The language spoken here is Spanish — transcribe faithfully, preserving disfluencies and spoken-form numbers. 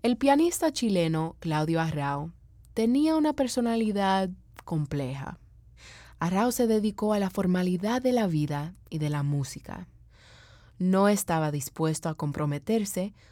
El pianista chileno Claudio Arrau tenía una personalidad compleja. Arrau se dedicó a la formalidad de la vida y de la música. No estaba dispuesto a comprometerse